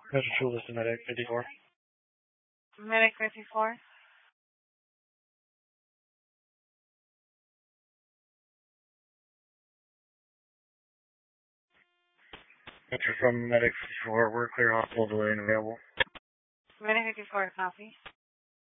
Metro Tool to Medic 54. Medic 54. Metro from Medic 54. We're clear hospital delay and available. Medic 54, copy.